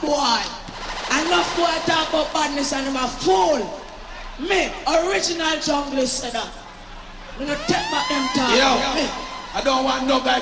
boy. Enough boy talk about badness and I'm a fool. Me, original junglist said that. I'm gonna take back them time. Yo, I don't want no guy